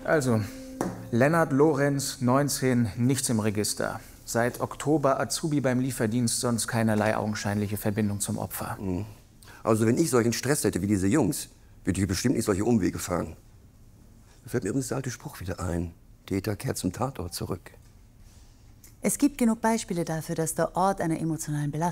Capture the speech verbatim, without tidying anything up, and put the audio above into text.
Also, Lennart Lorenz, neunzehn, nichts im Register. Seit Oktober Azubi beim Lieferdienst, sonst keinerlei augenscheinliche Verbindung zum Opfer. Mhm. Also wenn ich solchen Stress hätte wie diese Jungs, würde ich bestimmt nicht solche Umwege fahren. Da fällt mir übrigens der alte Spruch wieder ein. Täter kehrt zum Tatort zurück. Es gibt genug Beispiele dafür, dass der Ort einer emotionalen Belastung